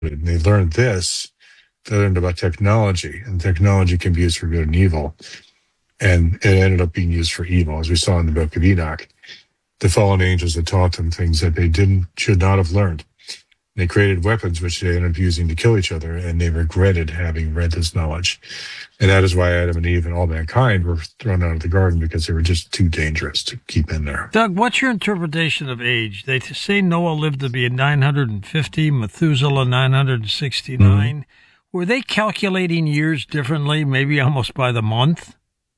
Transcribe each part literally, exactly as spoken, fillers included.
And they learned this. They learned about technology, and technology can be used for good and evil. And it ended up being used for evil, as we saw in the book of Enoch. The fallen angels had taught them things that they didn't, should not have learned. They created weapons which they ended up using to kill each other, and they regretted having read this knowledge. And that is why Adam and Eve and all mankind were thrown out of the garden, because they were just too dangerous to keep in there. Doug, what's your interpretation of age? They say Noah lived to be nine hundred fifty, Methuselah nine hundred sixty-nine. Mm-hmm. Were they calculating years differently, maybe almost by the month?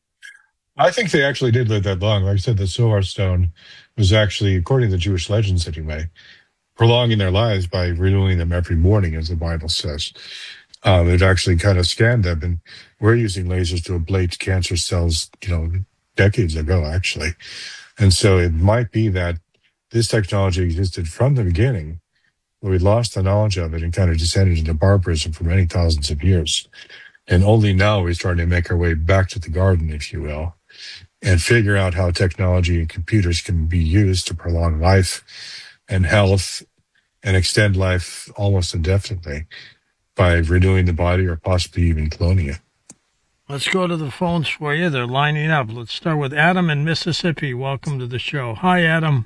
I think they actually did live that long. Like I said, the Solar Stone was actually, according to the Jewish legends anyway, prolonging their lives by renewing them every morning, as the Bible says. Um, it actually kind of scanned them, and we're using lasers to ablate cancer cells, you know, decades ago, actually. And so it might be that this technology existed from the beginning, but we lost the knowledge of it and kind of descended into barbarism for many thousands of years. And only now we're starting to make our way back to the garden, if you will, and figure out how technology and computers can be used to prolong life and health and extend life almost indefinitely by renewing the body or possibly even cloning it. Let's go to the phones for you. They're lining up. Let's start with Adam in Mississippi. Welcome to the show. Hi, Adam.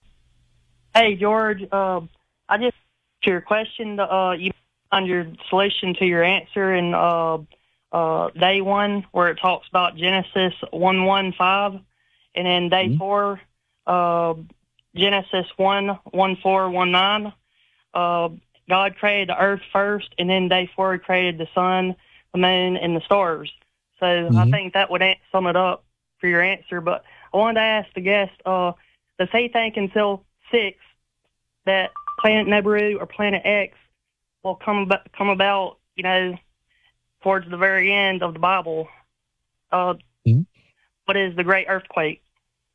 Hey, George. Uh, I just your question. Uh, you found your solution to your answer in uh, uh, day one, where it talks about Genesis one one five, and then day mm-hmm. four, uh, Genesis one one four one nine. Uh, God created the earth first, and then day four he created the sun, the moon, and the stars. So mm-hmm. I think that would sum it up for your answer. But I wanted to ask the guest, uh, does he think until six that Planet Nibiru or Planet X will come about, come about, you know, towards the very end of the Bible? Uh, mm-hmm. What is the Great Earthquake?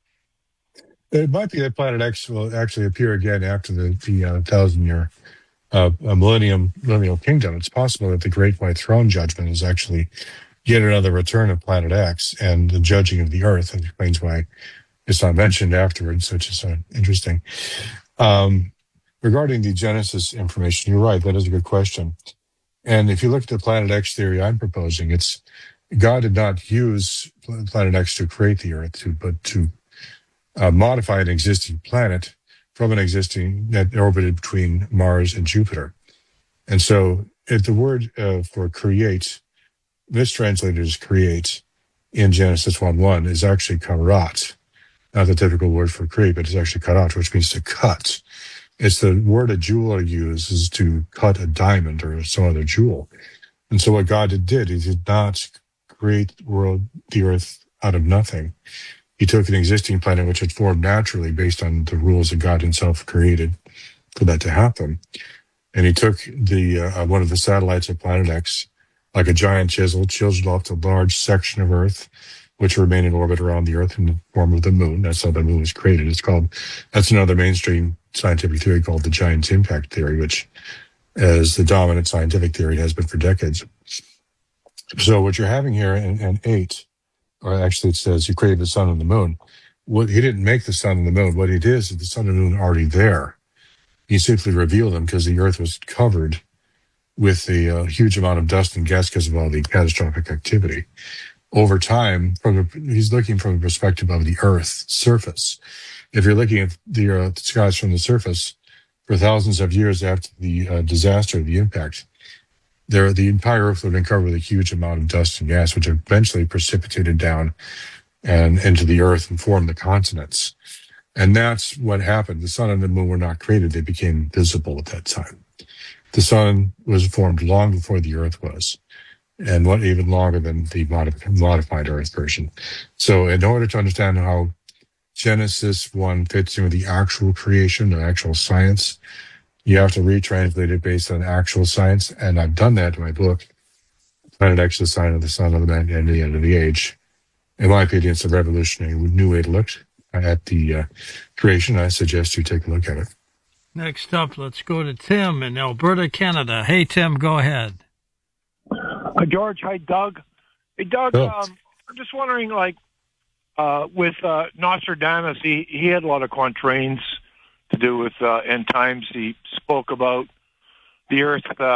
It might be that Planet X will actually appear again after the, the uh, thousand-year uh, millennium millennial kingdom. It's possible that the Great White Throne Judgment is actually yet another return of Planet X and the judging of the Earth. That explains why it's not mentioned afterwards, which is uh, interesting. Um, regarding the Genesis information, you're right. That is a good question. And if you look at the Planet X theory I'm proposing, it's God did not use Planet X to create the Earth, to, but to Uh, modify an existing planet from an existing that orbited between Mars and Jupiter. And so if the word uh, for create, mistranslated as create in Genesis one one, is actually karat, not the typical word for create, but it's actually karat, which means to cut. It's the word a jeweler uses to cut a diamond or some other jewel. And so what God did, he did not create the world, the earth out of nothing. He took an existing planet which had formed naturally based on the rules that God himself created for that to happen. And he took the uh, one of the satellites of Planet X, like a giant chisel, chiseled off a large section of Earth, which remained in orbit around the Earth in the form of the moon. That's how the moon was created. It's called, that's another mainstream scientific theory called the giant impact theory, which is the dominant scientific theory, has been for decades. So what you're having here in, in eight, or actually it says he created the sun and the moon. What he didn't make the sun and the moon. What it is, is the sun and the moon are already there. He simply revealed them because the earth was covered with a uh, huge amount of dust and gas because of all the catastrophic activity. Over time, from a, he's looking from the perspective of the earth's surface. If you're looking at the, uh, the skies from the surface for thousands of years after the uh, disaster, the impact, There, the entire Earth would have been covered with a huge amount of dust and gas, which eventually precipitated down and into the Earth and formed the continents. And that's what happened. The sun and the moon were not created. They became visible at that time. The sun was formed long before the Earth was, and what even longer than the modified Earth version. So in order to understand how Genesis one fits in with the actual creation, the actual science, you have to retranslate it based on actual science, and I've done that in my book, Planet X, the Sign of the Sun of the Man and the End of the Age. In my opinion, it's a revolutionary new way to look at the uh, creation. I suggest you take a look at it. Next up, let's go to Tim in Alberta, Canada. Hey, Tim, go ahead. Hi, George. Hi, Doug. Hey, Doug, oh. um, I'm just wondering, like, uh, with uh, Nostradamus, he, he had a lot of quatrains to do with uh, end times. He spoke about the earth uh,